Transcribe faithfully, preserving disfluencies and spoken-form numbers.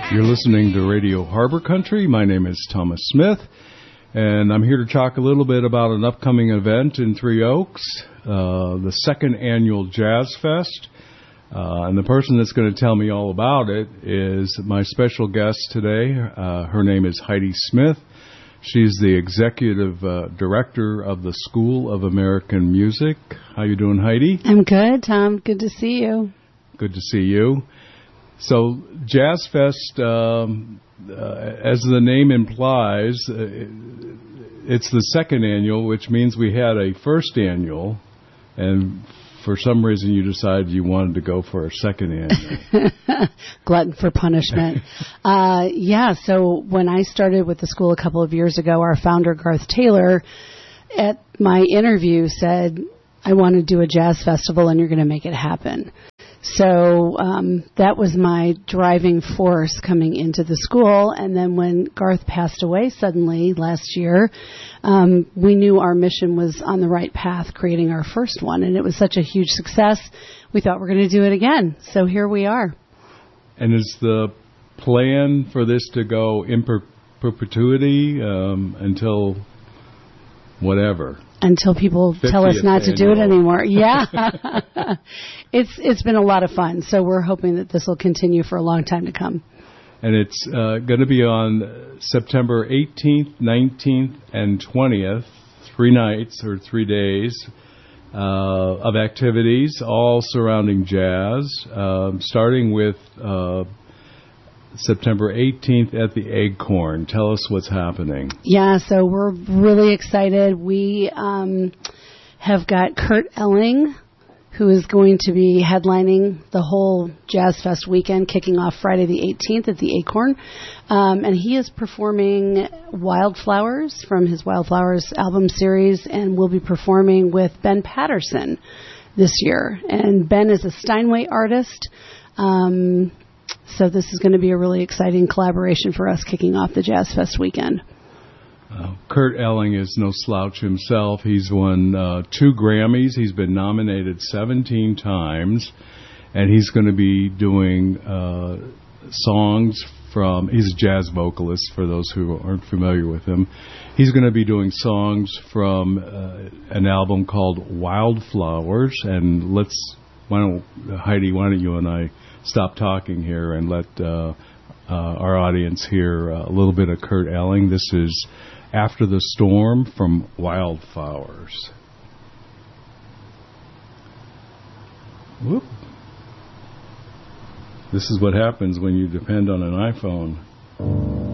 You're listening to Radio Harbor Country. My name is Thomas Smith, and I'm here to talk a little bit about an upcoming event in Three Oaks, uh, the second annual Jazz Fest. Uh, and the person that's going to tell me all about it is my special guest today. Uh, her name is Heidi Smith. She's the executive uh, director of the School of American Music. How you doing, Heidi? I'm good, Tom. Good to see you. Good to see you. So, Jazz Fest, um, uh, as the name implies, uh, it's the second annual, which means we had a first annual, and for some reason you decided you wanted to go for a second annual. Glutton for punishment. uh, yeah, so when I started with the school a couple of years ago, our founder, Garth Taylor, at my interview said, I want to do a jazz festival and you're going to make it happen. So um, that was my driving force coming into the school. And then when Garth passed away suddenly last year, um, we knew our mission was on the right path, creating our first one. And it was such a huge success, we thought we're going to do it again. So here we are. And is the plan for this to go in per- perpetuity um, until whatever? Until people tell us not to do it anymore. Yeah. it's It's been a lot of fun. So we're hoping that this will continue for a long time to come. And it's uh, going to be on September eighteenth, nineteenth, and twentieth, three nights or three days uh, of activities, all surrounding jazz, uh, starting with uh, September eighteenth at the Acorn. Tell us what's happening. Yeah, so we're really excited. We um, have got Kurt Elling, who is going to be headlining the whole Jazz Fest weekend, kicking off Friday the eighteenth at the Acorn. Um, and he is performing Wildflowers from his Wildflowers album series, and will be performing with Ben Patterson this year. And Ben is a Steinway artist. Um So this is going to be a really exciting collaboration for us kicking off the Jazz Fest weekend. Uh, Kurt Elling is no slouch himself. He's won uh, two Grammys. He's been nominated seventeen times. And he's going to be doing uh, songs from... He's a jazz vocalist, for those who aren't familiar with him. He's going to be doing songs from uh, an album called Wildflowers. And let's... Why don't, Heidi, why don't you and I... stop talking here and let uh, uh, our audience hear a little bit of Kurt Elling. This is After the Storm from Wildflowers. Whoop. This is what happens when you depend on an iPhone.